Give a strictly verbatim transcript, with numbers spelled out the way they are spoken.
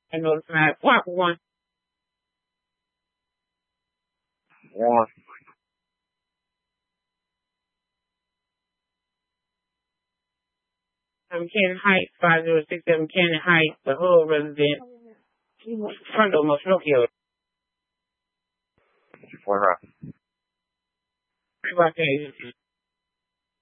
and notified. One, one. One. I'm Cannon Heights, five zero six seven Cannon Heights, the whole resident. Front of Mosrokio. Four. Three block agency.